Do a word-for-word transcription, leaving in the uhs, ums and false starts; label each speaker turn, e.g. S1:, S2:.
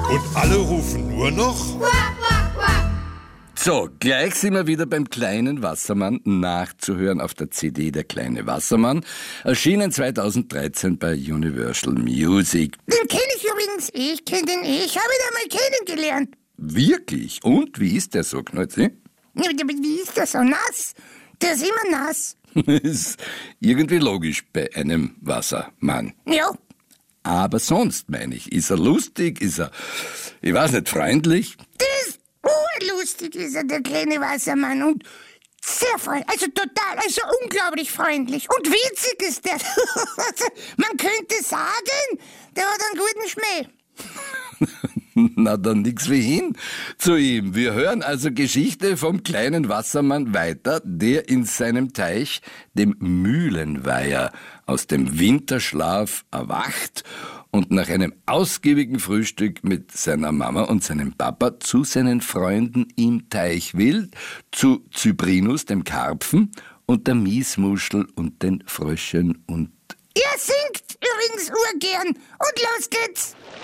S1: Und alle rufen nur noch?
S2: Quack, quack, quack.
S3: So, gleich sind wir wieder beim kleinen Wassermann, nachzuhören auf der C D Der kleine Wassermann, erschienen zweitausenddreizehn bei Universal Music.
S4: Den kenne ich übrigens. Ich kenne den eh. Ich habe ihn einmal kennengelernt.
S3: Wirklich? Und wie ist der so, Knötzi?
S4: Ja, aber wie ist der so nass? Der ist immer nass.
S3: Ist irgendwie logisch bei einem Wassermann.
S4: Ja.
S3: Aber sonst, meine ich, ist er lustig, ist er, ich weiß nicht, freundlich?
S4: Der ist urlustig, ist er, der kleine Wassermann. Und sehr freundlich, also total, also unglaublich freundlich. Und witzig ist der. Man könnte sagen, der hat einen guten Schmäh.
S3: Na dann nix wie hin zu ihm. Wir hören also Geschichte vom kleinen Wassermann weiter, der in seinem Teich, dem Mühlenweiher, aus dem Winterschlaf erwacht und nach einem ausgiebigen Frühstück mit seiner Mama und seinem Papa zu seinen Freunden im Teich will, zu Cybrinus, dem Karpfen, und der Miesmuschel und den Fröschen und...
S4: Er singt übrigens urgern. Und los geht's.